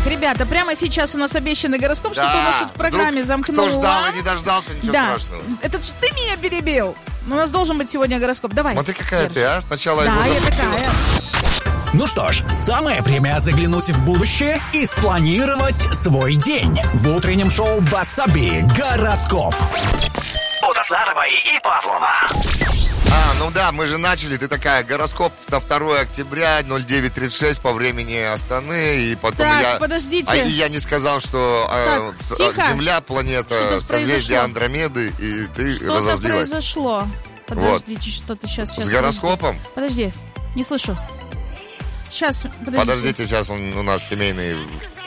Так, ребята, прямо сейчас у нас обещанный гороскоп, что-то у нас тут в программе замкнуло. Кто ждал и не дождался, ничего страшного. Это ж ты меня перебил. У нас должен быть сегодня гороскоп. Давай. Смотри, какая ты, а? Сначала да, его я такая. Ну что ж, самое время заглянуть в будущее и спланировать свой день. В утреннем шоу «Васаби» гороскоп. От Азаровой и Павлова. Ну да, мы же начали. Ты такая, гороскоп на 2 октября, 09:36 по времени Астаны. И потом так, подождите. я не сказал, что Земля, планета, созвездие Андромеды, и ты что-то разозлилась. Что-то произошло. Подождите, что-то сейчас. С гороскопом? Подожди, не слышу. Сейчас, подождите, сейчас у нас семейный.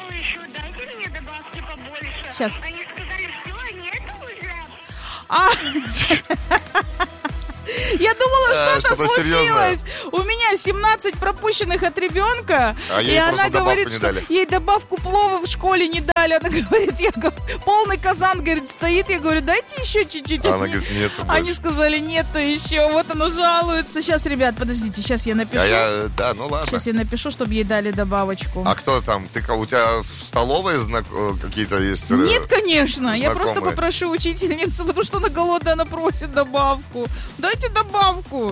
Сейчас. Они сказали, все, нет уже. Я думала, что-то случилось. Серьезное. У меня 17 пропущенных от ребенка. И она говорит, что ей добавку плова в школе не дали. Она говорит, полный казан, говорит, стоит. Я говорю, дайте еще чуть-чуть. Она говорит, нет. Они сказали, нету еще. Вот она жалуется. Сейчас, ребят, подождите, сейчас я напишу. Да, ну ладно. Сейчас я напишу, чтобы ей дали добавочку. А кто там? У тебя в столовой какие-то есть? Нет, конечно. Знакомые. Я просто попрошу учительницу, потому что она голодная, она просит добавку. Дайте добавку.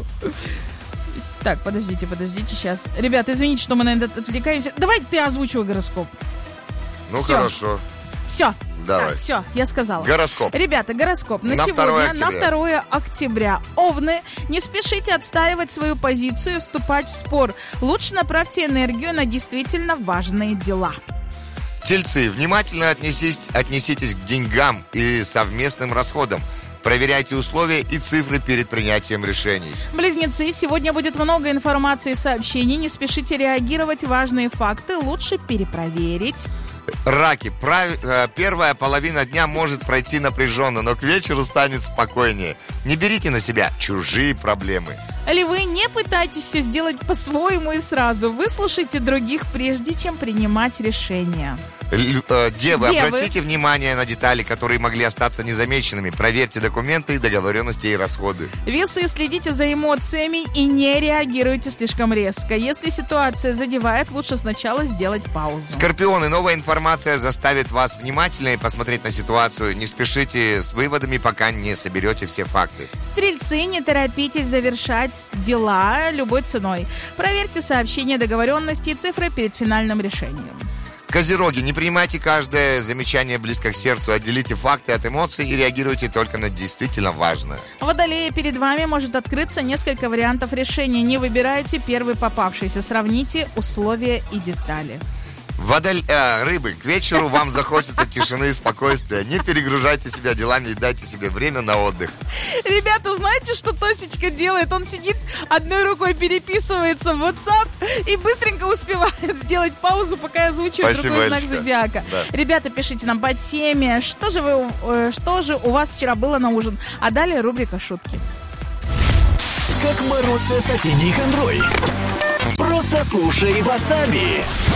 Так, подождите, сейчас. Ребята, извините, что мы на это отвлекаемся. Давай ты озвучивай гороскоп. Ну, всё. Хорошо. Все. Давай. Так, все, я сказала. Гороскоп. Ребята, гороскоп на сегодня, на 2 октября. Овны, не спешите отстаивать свою позицию и вступать в спор. Лучше направьте энергию на действительно важные дела. Тельцы, внимательно отнеситесь к деньгам и совместным расходам. Проверяйте условия и цифры перед принятием решений. Близнецы, сегодня будет много информации и сообщений. Не спешите реагировать. Важные факты лучше перепроверить. Раки, первая половина дня может пройти напряженно, но к вечеру станет спокойнее. Не берите на себя чужие проблемы. Львы, не пытайтесь все сделать по-своему и сразу. Выслушайте других, прежде чем принимать решения. Девы, обратите внимание на детали, которые могли остаться незамеченными. Проверьте документы, договоренности и расходы. Весы, следите за эмоциями и не реагируйте слишком резко. Если ситуация задевает, лучше сначала сделать паузу. Скорпионы, новая информация заставит вас внимательнее посмотреть на ситуацию. Не спешите с выводами, пока не соберете все факты. Стрельцы, не торопитесь завершать дела любой ценой. Проверьте сообщения, договоренности и цифры перед финальным решением. Козероги, не принимайте каждое замечание близко к сердцу, отделите факты от эмоций и реагируйте только на действительно важное. Водолеи, перед вами может открыться несколько вариантов решения. Не выбирайте первый попавшийся, сравните условия и детали. Рыбы, к вечеру вам захочется тишины и спокойствия. Не перегружайте себя делами и дайте себе время на отдых. Ребята, знаете, что Тосечка делает? Он сидит, одной рукой переписывается в WhatsApp и быстренько успевает сделать паузу, пока озвучивает другой знак зодиака. Да. Ребята, пишите нам по теме, что же у вас вчера было на ужин. А далее рубрика «Шутки». Как бороться с осенней хандрой? Просто слушай Васаби.